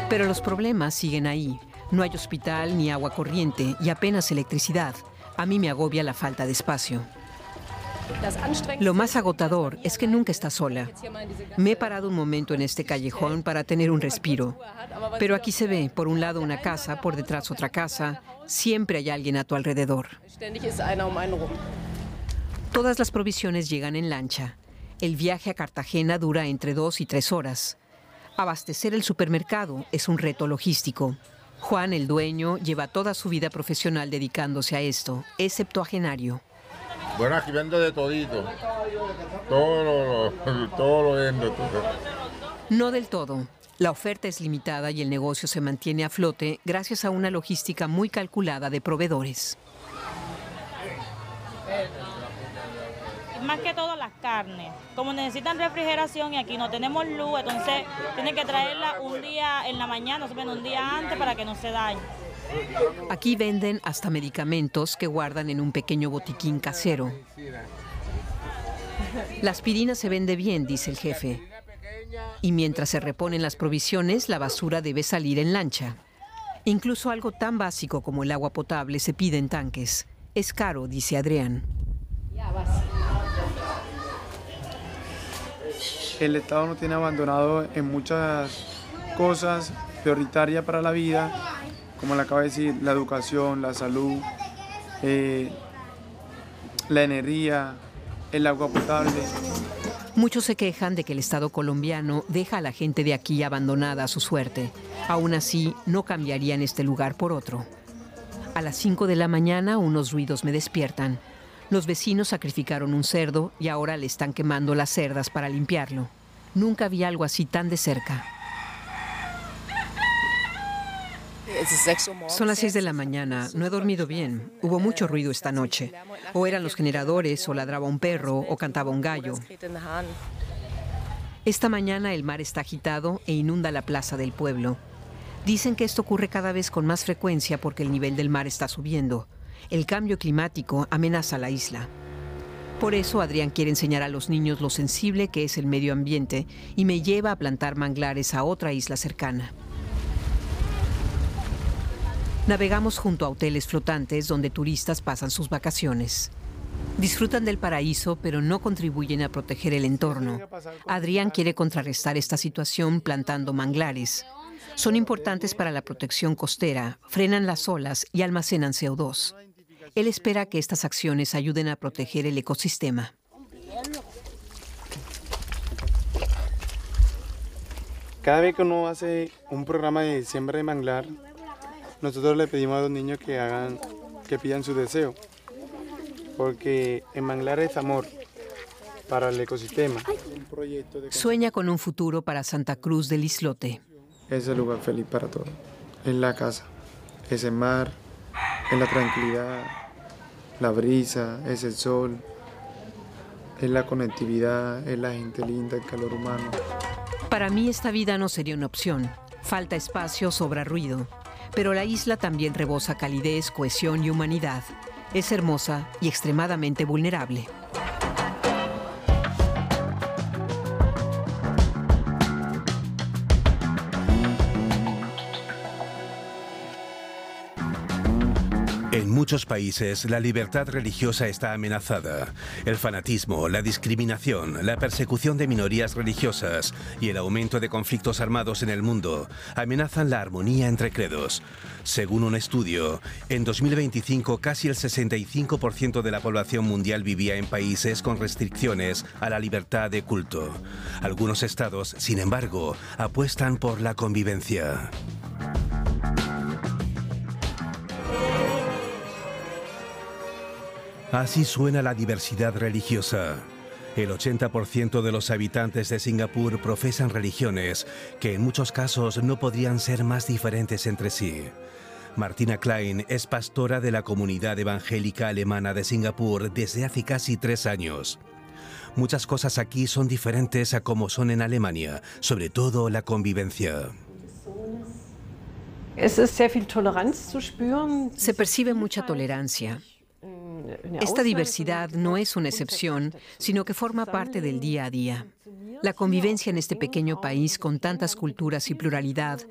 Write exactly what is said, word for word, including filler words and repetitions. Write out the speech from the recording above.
Pero los problemas siguen ahí. No hay hospital ni agua corriente y apenas electricidad. A mí me agobia la falta de espacio. Lo más agotador es que nunca está sola. Me he parado un momento en este callejón para tener un respiro. Pero aquí se ve, por un lado una casa, por detrás otra casa. Siempre hay alguien a tu alrededor. Todas las provisiones llegan en lancha. El viaje a Cartagena dura entre dos y tres horas. Abastecer el supermercado es un reto logístico. Juan, el dueño, lleva toda su vida profesional dedicándose a esto. Es septuagenario. Bueno, aquí vendo de todito. Todo lo, lo, todo lo vendo. Todo. No del todo. La oferta es limitada y el negocio se mantiene a flote gracias a una logística muy calculada de proveedores. Más que todo las carnes. Como necesitan refrigeración y aquí no tenemos luz, entonces tienen que traerla un día en la mañana, o sea, un día antes para que no se dañe. Aquí venden hasta medicamentos que guardan en un pequeño botiquín casero. La aspirina se vende bien, dice el jefe. Y mientras se reponen las provisiones, la basura debe salir en lancha. Incluso algo tan básico como el agua potable se pide en tanques. Es caro, dice Adrián. El Estado nos tiene abandonado en muchas cosas prioritarias para la vida, como le acabo de decir, la educación, la salud, eh, la energía, el agua potable. Muchos se quejan de que el Estado colombiano deja a la gente de aquí abandonada a su suerte. Aún así, no cambiarían este lugar por otro. A las cinco de la mañana, unos ruidos me despiertan. Los vecinos sacrificaron un cerdo y ahora le están quemando las cerdas para limpiarlo. Nunca vi algo así tan de cerca. Son las seis de la mañana. No he dormido bien. Hubo mucho ruido esta noche. O eran los generadores, o ladraba un perro, o cantaba un gallo. Esta mañana el mar está agitado e inunda la plaza del pueblo. Dicen que esto ocurre cada vez con más frecuencia porque el nivel del mar está subiendo. El cambio climático amenaza la isla. Por eso Adrián quiere enseñar a los niños lo sensible que es el medio ambiente y me lleva a plantar manglares a otra isla cercana. Navegamos junto a hoteles flotantes donde turistas pasan sus vacaciones. Disfrutan del paraíso, pero no contribuyen a proteger el entorno. Adrián quiere contrarrestar esta situación plantando manglares. Son importantes para la protección costera, frenan las olas y almacenan C O dos. Él espera que estas acciones ayuden a proteger el ecosistema. Cada vez que uno hace un programa de siembra de manglar, nosotros le pedimos a los niños que hagan, que pidan su deseo, porque el manglar es amor para el ecosistema. Sueña con un futuro para Santa Cruz del Islote. Es el lugar feliz para todos. Es la casa, es el mar, es la tranquilidad, la brisa, es el sol, es la conectividad, es la gente linda, el calor humano. Para mí esta vida no sería una opción. Falta espacio, sobra ruido. Pero la isla también rebosa calidez, cohesión y humanidad. Es hermosa y extremadamente vulnerable. En muchos países, la libertad religiosa está amenazada. El fanatismo, la discriminación, la persecución de minorías religiosas y el aumento de conflictos armados en el mundo amenazan la armonía entre credos. Según un estudio, en dos mil veinticinco casi el sesenta y cinco por ciento de la población mundial vivía en países con restricciones a la libertad de culto. Algunos estados, sin embargo, apuestan por la convivencia. Así suena la diversidad religiosa. El ochenta por ciento de los habitantes de Singapur profesan religiones que en muchos casos no podrían ser más diferentes entre sí. Martina Klein es pastora de la comunidad evangélica alemana de Singapur desde hace casi tres años. Muchas cosas aquí son diferentes a como son en Alemania, sobre todo la convivencia. Se percibe mucha tolerancia. Esta diversidad no es una excepción, sino que forma parte del día a día. La convivencia en este pequeño país con tantas culturas y pluralidad